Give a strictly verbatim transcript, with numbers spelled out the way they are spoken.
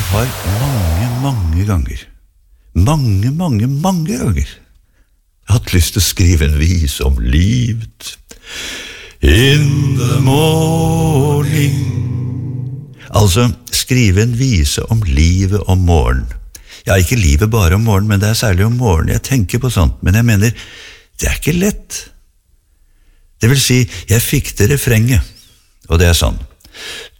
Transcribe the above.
Jeg har mange, mange ganger, mange, mange, mange ganger hatt lyst til å skrive en vise om livet. In the morning. Altså, skrive en vise om livet om morgen. Ja, ikke livet bare om morgen, men det er særlig om morgen. Jeg tenker på sånt, men jeg mener, det er ikke lett. Det vil si, jeg fikk til refrenget, og det er sånn.